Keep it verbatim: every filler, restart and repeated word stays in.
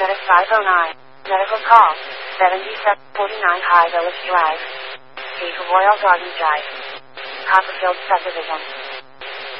Medic five oh nine. Medical call. seventy-seven forty-nine High Village Drive. Chief of Royal Garden Drive. Copperfield Subdivision.